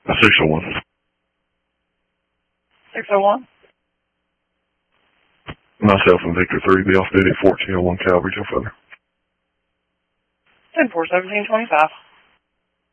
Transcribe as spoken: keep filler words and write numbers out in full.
six oh one. six oh one? Myself and Victor three, be off duty at fourteen oh one Calvary, Joe Feather. ten four seventeen twenty-five.